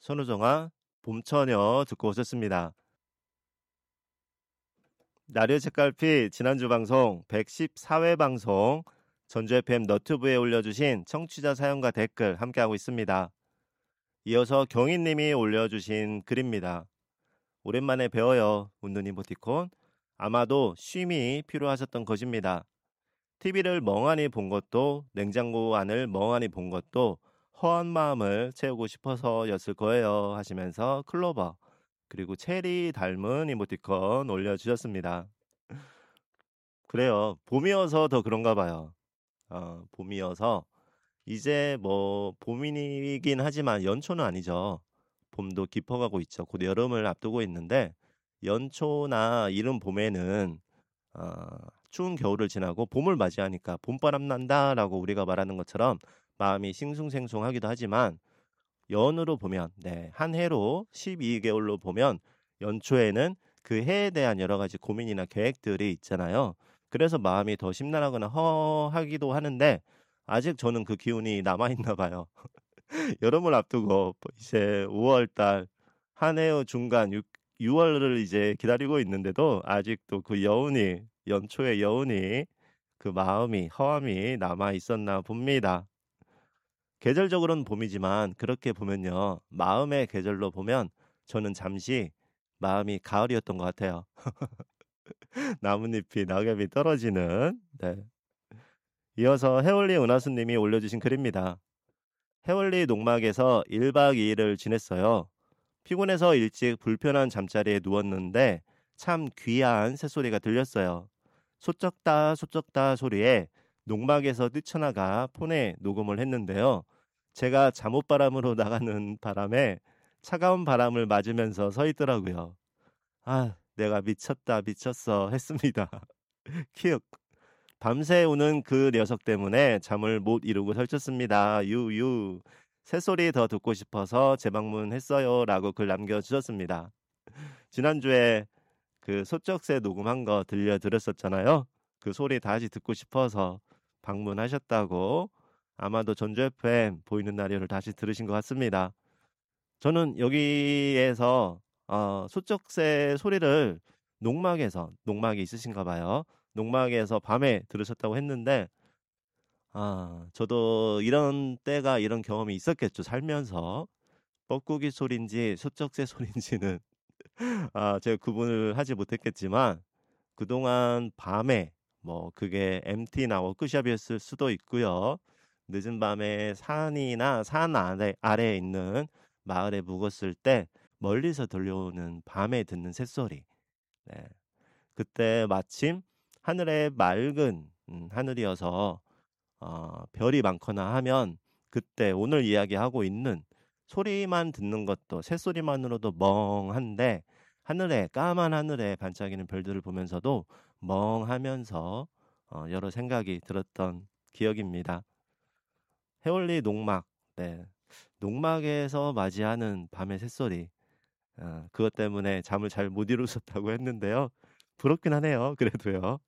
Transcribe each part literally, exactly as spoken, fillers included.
선우정아 봄처녀 듣고 오셨습니다. 라디오 책갈피 지난주 방송 백십사 회 방송 전주 에프엠 너튜브에 올려주신 청취자 사연과 댓글 함께하고 있습니다. 이어서 경희님이 올려주신 글입니다. 오랜만에 배워요. 웃는 이모티콘. 아마도 쉼이 필요하셨던 것입니다. 티비를 멍하니 본 것도 냉장고 안을 멍하니 본 것도 허한 마음을 채우고 싶어서였을 거예요 하시면서 클로버 그리고 체리 닮은 이모티콘 올려주셨습니다. 그래요. 봄이어서 더 그런가 봐요. 어, 봄이어서 이제 뭐 봄이긴 하지만 연초는 아니죠. 봄도 깊어가고 있죠. 곧 여름을 앞두고 있는데 연초나 이른 봄에는 어, 추운 겨울을 지나고 봄을 맞이하니까 봄바람 난다라고 우리가 말하는 것처럼 마음이 싱숭생숭하기도 하지만 연으로 보면 네, 한 해로 십이 개월로 보면 연초에는 그 해에 대한 여러 가지 고민이나 계획들이 있잖아요. 그래서 마음이 더 심란하거나 허하기도 하는데 아직 저는 그 기운이 남아있나 봐요. 여름을 앞두고 이제 오월 달 한 해의 중간 유월을 이제 기다리고 있는데도 아직도 그 여운이 연초의 여운이 그 마음이 허함이 남아 있었나 봅니다. 계절적으로는 봄이지만 그렇게 보면요. 마음의 계절로 보면 저는 잠시 마음이 가을이었던 것 같아요. 나뭇잎이 낙엽이 떨어지는 네. 이어서 해월리 은하수님이 올려주신 글입니다. 해월리 농막에서 일 박 이 일을 지냈어요. 피곤해서 일찍 불편한 잠자리에 누웠는데 참 귀한 새소리가 들렸어요. 소쩍다 소쩍다 소리에 농막에서 뛰쳐나가 폰에 녹음을 했는데요. 제가 잠옷바람으로 나가는 바람에 차가운 바람을 맞으면서 서 있더라고요. 아, 내가 미쳤다 미쳤어 했습니다. 키읔. 밤새 우는 그 녀석 때문에 잠을 못 이루고 설쳤습니다. 유유. 새소리 더 듣고 싶어서 재방문했어요 라고 글 남겨주셨습니다. 지난주에 그 소쩍새 녹음한 거 들려드렸었잖아요. 그 소리 다시 듣고 싶어서 방문하셨다고 아마도 전주 에프엠 보이는 라디오를 다시 들으신 것 같습니다. 저는 여기에서 어, 소쩍새 소리를 농막에서 농막이 있으신가 봐요. 농막에서 밤에 들으셨다고 했는데 아, 저도 이런 때가 이런 경험이 있었겠죠. 살면서 뻐꾸기 소리인지 소쩍새 소리인지는 아, 제가 구분을 하지 못했겠지만 그동안 밤에 뭐 그게 엠티나 워크숍이었을 수도 있고요. 늦은 밤에 산이나 산 아래, 아래에 있는 마을에 묵었을 때 멀리서 들려오는 밤에 듣는 새소리. 네. 그때 마침 하늘에 맑은 음, 하늘이어서 어, 별이 많거나 하면 그때 오늘 이야기하고 있는 소리만 듣는 것도 새소리만으로도 멍한데 하늘에 까만 하늘에 반짝이는 별들을 보면서도 멍하면서 어, 여러 생각이 들었던 기억입니다. 해월리 농막, 네, 농막에서 맞이하는 밤의 새소리, 어, 그것 때문에 잠을 잘 못 이루셨다고 했는데요. 부럽긴 하네요. 그래도요.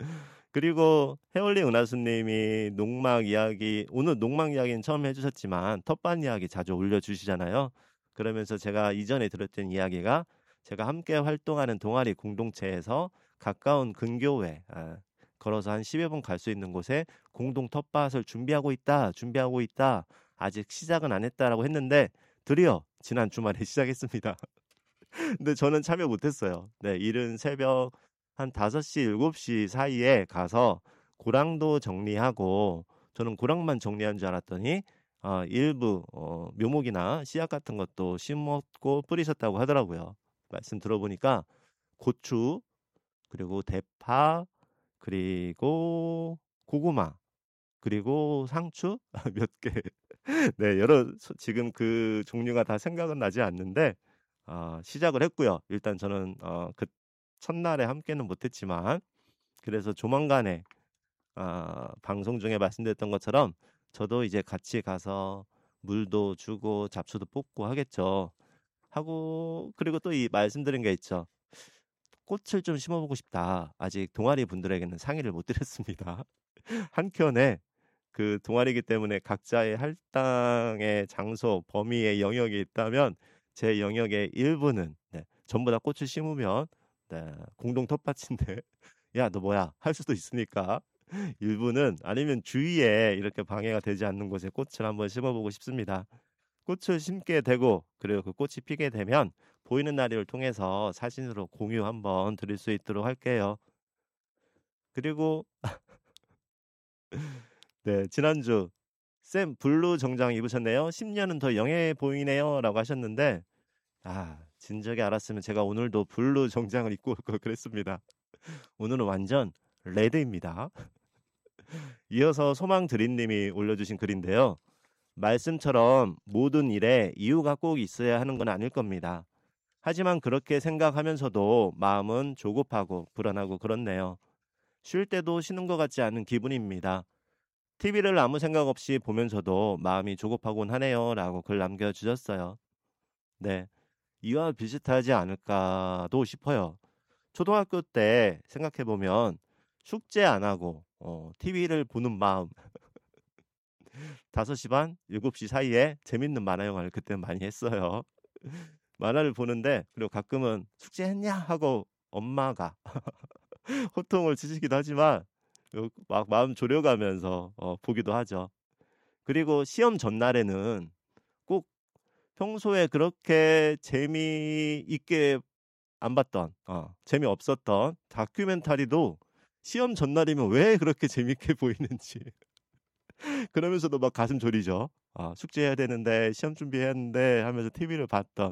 그리고 해월리 은하수님이 농막 이야기, 오늘 농막 이야기는 처음 해주셨지만 텃밭 이야기 자주 올려주시잖아요. 그러면서 제가 이전에 들었던 이야기가 제가 함께 활동하는 동아리 공동체에서 가까운 근교에 아, 걸어서 한 십여 분 갈 수 있는 곳에 공동 텃밭을 준비하고 있다, 준비하고 있다, 아직 시작은 안 했다라고 했는데 드디어 지난 주말에 시작했습니다. 근데 저는 참여 못했어요. 네, 이른 새벽 한 다섯 시, 일곱 시 사이에 가서 고랑도 정리하고 저는 고랑만 정리한 줄 알았더니 어, 일부 어, 묘목이나 씨앗 같은 것도 심었고 뿌리셨다고 하더라고요. 말씀 들어보니까 고추, 그리고 대파, 그리고 고구마, 그리고 상추 몇 개. 네, 여러 소- 지금 그 종류가 다 생각은 나지 않는데 어, 시작을 했고요. 일단 저는 어, 그 첫날에 함께는 못했지만 그래서 조만간에 아, 방송 중에 말씀드렸던 것처럼 저도 이제 같이 가서 물도 주고 잡초도 뽑고 하겠죠. 하고 그리고 또 이 말씀드린 게 있죠. 꽃을 좀 심어보고 싶다. 아직 동아리 분들에게는 상의를 못 드렸습니다. 한켠에 그 동아리이기 때문에 각자의 할당의 장소, 범위의 영역이 있다면 제 영역의 일부는 네, 전부 다 꽃을 심으면 네, 공동 텃밭인데 야, 너 뭐야? 할 수도 있으니까 일부는 아니면 주위에 이렇게 방해가 되지 않는 곳에 꽃을 한번 심어보고 싶습니다. 꽃을 심게 되고 그리고 그 꽃이 피게 되면 보이는 라디오를 통해서 사진으로 공유 한번 드릴 수 있도록 할게요. 그리고 네, 지난주 쌤 블루 정장 입으셨네요. 십 년은 더 영해 보이네요. 라고 하셨는데 아, 진작에 알았으면 제가 오늘도 블루 정장을 입고 올 걸 그랬습니다. 오늘은 완전 레드입니다. 이어서 소망드림님이 올려주신 글인데요. 말씀처럼 모든 일에 이유가 꼭 있어야 하는 건 아닐 겁니다. 하지만 그렇게 생각하면서도 마음은 조급하고 불안하고 그렇네요. 쉴 때도 쉬는 것 같지 않은 기분입니다. 티비를 아무 생각 없이 보면서도 마음이 조급하곤 하네요. 라고 글 남겨주셨어요. 네, 이와 비슷하지 않을까도 싶어요. 초등학교 때 생각해보면 숙제 안 하고 어, 티비를 보는 마음 다섯 시 반, 일곱 시 사이에 재밌는 만화 영화를 그때 많이 했어요. 만화를 보는데 그리고 가끔은 숙제했냐 하고 엄마가 호통을 치시기도 하지만 막 마음 졸여가면서 어, 보기도 하죠. 그리고 시험 전날에는 꼭 평소에 그렇게 재미있게 안 봤던 어, 재미없었던 다큐멘터리도 시험 전날이면 왜 그렇게 재밌게 보이는지 그러면서도 막 가슴 졸이죠. 아, 숙제해야 되는데 시험 준비해야 하는데 하면서 티비를 봤던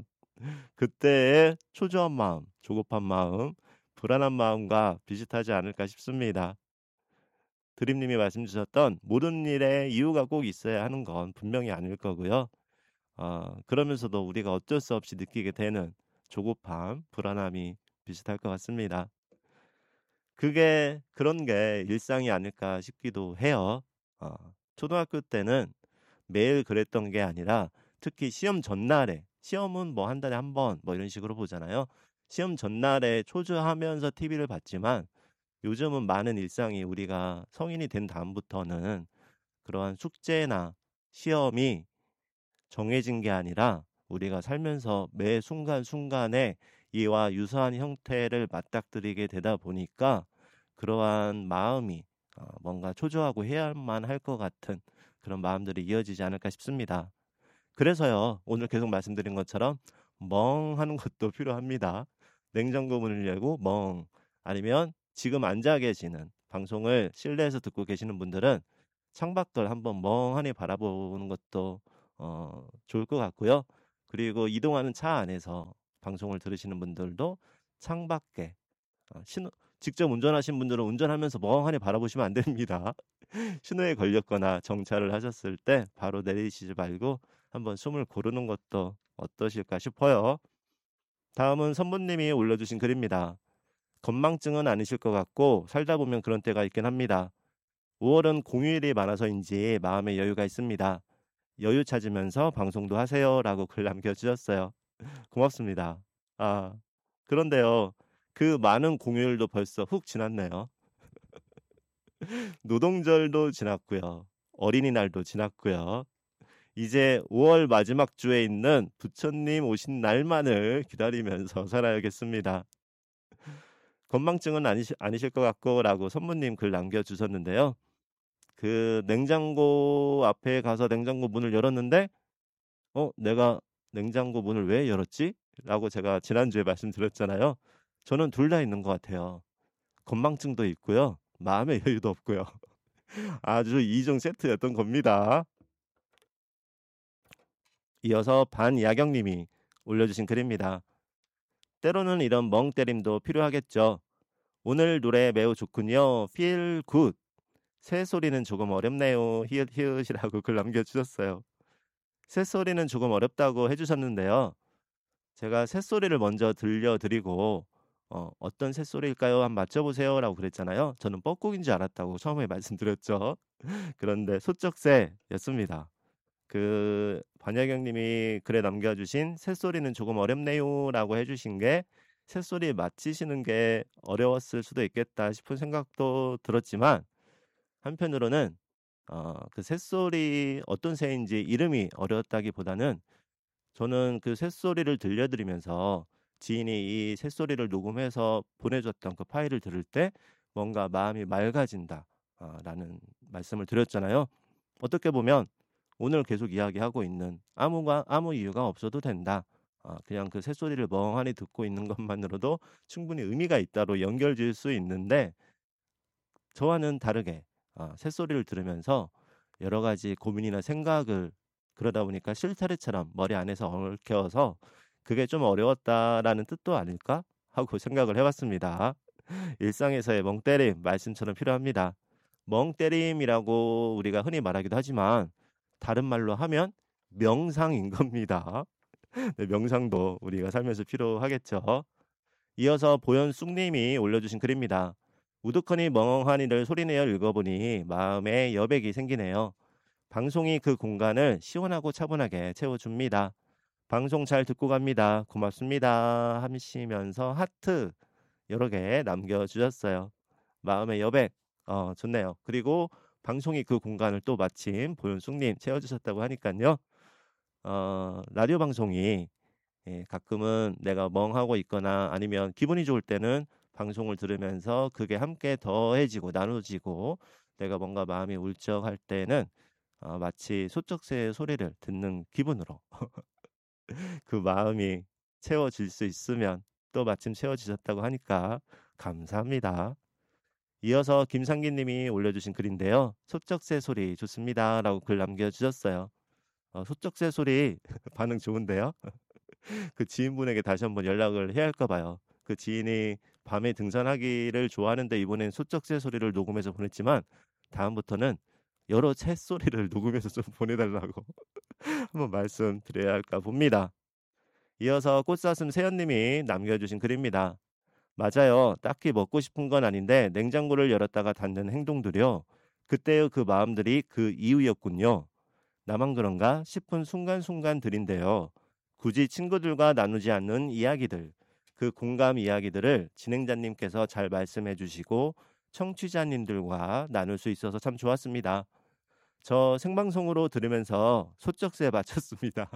그때의 초조한 마음, 조급한 마음, 불안한 마음과 비슷하지 않을까 싶습니다. 드림님이 말씀 주셨던 모든 일에 이유가 꼭 있어야 하는 건 분명히 아닐 거고요. 어, 그러면서도 우리가 어쩔 수 없이 느끼게 되는 조급함, 불안함이 비슷할 것 같습니다. 그게 그런 게 일상이 아닐까 싶기도 해요. 어, 초등학교 때는 매일 그랬던 게 아니라 특히 시험 전날에 시험은 뭐 한 달에 한 번 뭐 이런 식으로 보잖아요. 시험 전날에 초조하면서 티비를 봤지만 요즘은 많은 일상이 우리가 성인이 된 다음부터는 그러한 숙제나 시험이 정해진 게 아니라 우리가 살면서 매 순간순간에 이와 유사한 형태를 맞닥뜨리게 되다 보니까 그러한 마음이 어, 뭔가 초조하고 해야만 할 것 같은 그런 마음들이 이어지지 않을까 싶습니다. 그래서요, 오늘 계속 말씀드린 것처럼 멍하는 것도 필요합니다. 냉장고 문을 열고 멍, 아니면 지금 앉아 계시는 방송을 실내에서 듣고 계시는 분들은 창밖을 한번 멍하니 바라보는 것도 어, 좋을 것 같고요. 그리고 이동하는 차 안에서 방송을 들으시는 분들도 창밖에 어, 신호, 직접 운전하신 분들은 운전하면서 멍하니 바라보시면 안 됩니다. 신호에 걸렸거나 정차를 하셨을 때 바로 내리시지 말고 한번 숨을 고르는 것도 어떠실까 싶어요. 다음은 선부님이 올려주신 글입니다. 건망증은 아니실 것 같고 살다 보면 그런 때가 있긴 합니다. 오월은 공휴일이 많아서인지 마음의 여유가 있습니다. 여유 찾으면서 방송도 하세요라고 글 남겨주셨어요. 고맙습니다. 아, 그런데요. 그 많은 공휴일도 벌써 훅 지났네요. 노동절도 지났고요. 어린이날도 지났고요. 이제 오월 마지막 주에 있는 부처님 오신 날만을 기다리면서 살아야겠습니다. 건망증은 아니시, 아니실 것 같고라고 선무님 글 남겨주셨는데요. 그 냉장고 앞에 가서 냉장고 문을 열었는데 어 내가 냉장고 문을 왜 열었지? 라고 제가 지난주에 말씀드렸잖아요. 저는 둘 다 있는 것 같아요. 건망증도 있고요. 마음의 여유도 없고요. 아주 이중 세트였던 겁니다. 이어서 반야경님이 올려주신 글입니다. 때로는 이런 멍 때림도 필요하겠죠. 오늘 노래 매우 좋군요. Feel good. 새소리는 조금 어렵네요. 히읗 히읗이라고 글 남겨주셨어요. 새소리는 조금 어렵다고 해주셨는데요. 제가 새소리를 먼저 들려드리고 어, 어떤 새소리일까요? 한번 맞춰보세요라고 그랬잖아요. 저는 뻐꾸기인 줄 알았다고 처음에 말씀드렸죠. 그런데 소쩍새였습니다. 그 반야경님이 글에 남겨주신 새소리는 조금 어렵네요라고 해주신 게 새소리 맞히시는 게 어려웠을 수도 있겠다 싶은 생각도 들었지만 한편으로는 어, 그 새소리 어떤 새인지 이름이 어려웠다기보다는 저는 그 새소리를 들려드리면서 지인이 이 새소리를 녹음해서 보내줬던 그 파일을 들을 때 뭔가 마음이 맑아진다, 아, 라는 말씀을 드렸잖아요. 어떻게 보면 오늘 계속 이야기하고 있는 아무가 아무 이유가 없어도 된다. 아, 그냥 그 새소리를 멍하니 듣고 있는 것만으로도 충분히 의미가 있다로 연결질 수 있는데 저와는 다르게 아, 새소리를 들으면서 여러 가지 고민이나 생각을 그러다 보니까 실타래처럼 머리 안에서 얽혀서 그게 좀 어려웠다라는 뜻도 아닐까 하고 생각을 해봤습니다. 일상에서의 멍때림 말씀처럼 필요합니다. 멍때림이라고 우리가 흔히 말하기도 하지만 다른 말로 하면 명상인 겁니다. 네, 명상도 우리가 살면서 필요하겠죠. 이어서 보현숙님이 올려주신 글입니다. 우두커니 멍하니를 소리내어 읽어보니 마음에 여백이 생기네요. 방송이 그 공간을 시원하고 차분하게 채워줍니다. 방송 잘 듣고 갑니다. 고맙습니다. 하시면서 하트 여러 개 남겨주셨어요. 마음의 여백, 어, 좋네요. 그리고 방송이 그 공간을 또 마침 보현숙님 채워주셨다고 하니까요. 어, 라디오 방송이 예, 가끔은 내가 멍하고 있거나 아니면 기분이 좋을 때는 방송을 들으면서 그게 함께 더해지고 나눠지고 내가 뭔가 마음이 울적할 때는 어, 마치 소쩍새의 소리를 듣는 기분으로 그 마음이 채워질 수 있으면 또 마침 채워지셨다고 하니까 감사합니다. 이어서 김상기 님이 올려주신 글인데요. 소쩍새 소리 좋습니다. 라고 글 남겨주셨어요. 어, 소쩍새 소리 반응 좋은데요. 그 지인분에게 다시 한번 연락을 해야 할까 봐요. 그 지인이 밤에 등산하기를 좋아하는데 이번엔 소쩍새 소리를 녹음해서 보냈지만 다음부터는 여러 새소리를 녹음해서 좀 보내달라고 한번 말씀드려야 할까 봅니다. 이어서 꽃사슴 세연님이 남겨주신 글입니다. 맞아요. 딱히 먹고 싶은 건 아닌데 냉장고를 열었다가 닫는 행동들이요. 그때의 그 마음들이 그 이유였군요. 나만 그런가 싶은 순간순간들인데요. 굳이 친구들과 나누지 않는 이야기들, 그 공감 이야기들을 진행자님께서 잘 말씀해 주시고 청취자님들과 나눌 수 있어서 참 좋았습니다. 저 생방송으로 들으면서 소쩍새 맞췄습니다.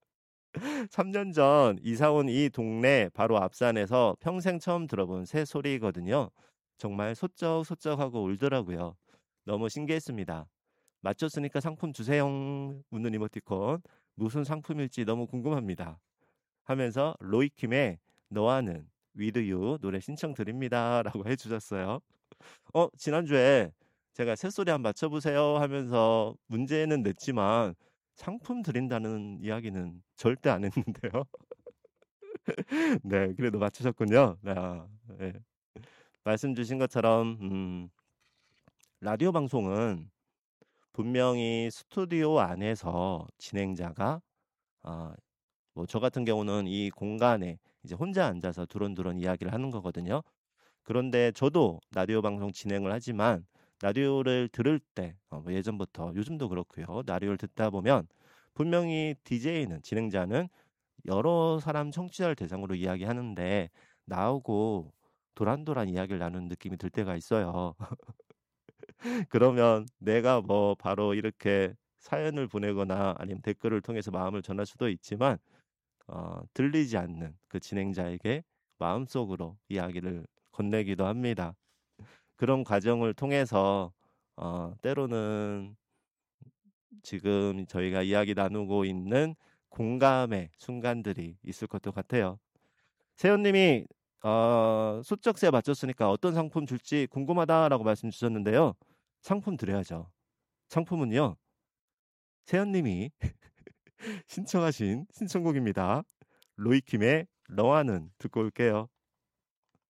삼 년 전 이사 온 이 동네 바로 앞산에서 평생 처음 들어본 새 소리거든요. 정말 소쩍소쩍하고 울더라고요. 너무 신기했습니다. 맞췄으니까 상품 주세요. 웃는 이모티콘. 무슨 상품일지 너무 궁금합니다. 하면서 로이킴의 너와는 With You 노래 신청드립니다. 라고 해주셨어요. 어, 지난주에 제가 새소리 한번 맞춰보세요 하면서 문제는 냈지만 상품 드린다는 이야기는 절대 안 했는데요. 네, 그래도 맞추셨군요. 네, 아, 네. 말씀 주신 것처럼 음, 라디오 방송은 분명히 스튜디오 안에서 진행자가 아, 뭐 저 같은 경우는 이 공간에 이제 혼자 앉아서 두런두런 이야기를 하는 거거든요. 그런데 저도 라디오 방송 진행을 하지만 라디오를 들을 때 어, 뭐 예전부터 요즘도 그렇고요. 라디오를 듣다 보면 분명히 디제이는 진행자는 여러 사람 청취자를 대상으로 이야기하는데 나오고 도란도란 이야기를 나누는 느낌이 들 때가 있어요. 그러면 내가 뭐 바로 이렇게 사연을 보내거나 아니면 댓글을 통해서 마음을 전할 수도 있지만 어, 들리지 않는 그 진행자에게 마음속으로 이야기를 건네기도 합니다. 그런 과정을 통해서 어, 때로는 지금 저희가 이야기 나누고 있는 공감의 순간들이 있을 것도 같아요. 세연님이 어, 소쩍새 맞췄으니까 어떤 상품 줄지 궁금하다라고 말씀 주셨는데요. 상품 드려야죠. 상품은요. 세연님이 신청하신 신청곡입니다. 로이킴의 너와는 듣고 올게요.